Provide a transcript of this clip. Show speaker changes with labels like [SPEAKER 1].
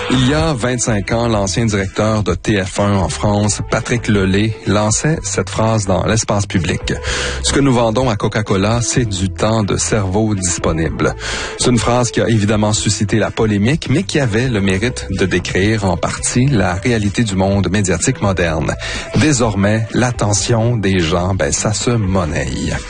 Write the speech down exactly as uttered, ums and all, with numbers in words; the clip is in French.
[SPEAKER 1] Il y a vingt-cinq ans, l'ancien directeur de T F un en France, Patrick Lelay, lançait cette phrase dans l'espace public. Ce que nous vendons à Coca-Cola, c'est du temps de cerveau disponible. C'est une phrase qui a évidemment suscité la polémique, mais qui avait le mérite de décrire en partie la réalité du monde médiatique moderne. Désormais, l'attention des gens, ben, ça se monnaie.